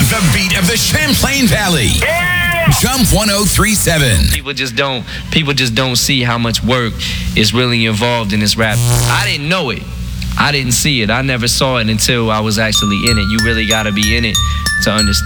The beat of the Champlain Valley. Yeah! Jump 1037. People just don't see how much work is really involved in this rap. I didn't know it. I didn't see it. I never saw it until I was actually in it. You really got to be in it to understand.